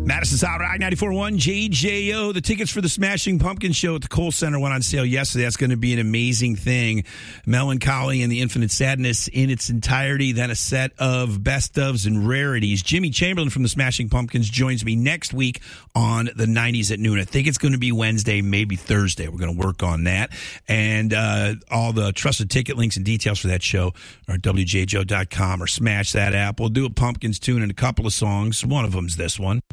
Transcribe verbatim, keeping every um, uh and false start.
Madison's Hot Rock ninety-four point one J J O. The tickets for the Smashing Pumpkins show at the Kohl Center went on sale yesterday. That's going to be an amazing thing. Melancholy and the Infinite Sadness in its entirety, then a set of best ofs and rarities. Jimmy Chamberlain from the Smashing Pumpkins joins me next week on the nineties at noon. I think it's going to be Wednesday, maybe Thursday. We're going to work on that. And uh, all the trusted ticket links and details for that show are at W J J O dot com or smash that app. We'll do a Pumpkins tune and a couple of songs. One of them's this one.